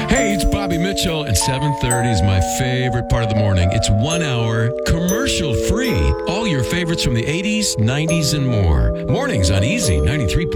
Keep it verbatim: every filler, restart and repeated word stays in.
Hey, it's Bobby Mitchell, and seven thirty is my favorite part of the morning. It's one hour, commercial free. All your favorites from the eighties, nineties, and more. Mornings on Easy ninety-three point